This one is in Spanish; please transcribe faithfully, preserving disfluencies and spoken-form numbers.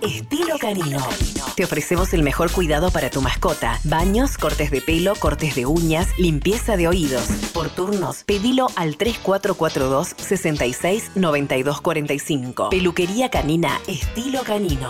estilo canino. Te ofrecemos el mejor cuidado para tu mascota. Baños, cortes de pelo, cortes de uñas, limpieza de oídos. Por turnos, pedilo al tres cuatro cuatro dos, seis seis nueve dos cuatro cinco. Peluquería canina estilo canino.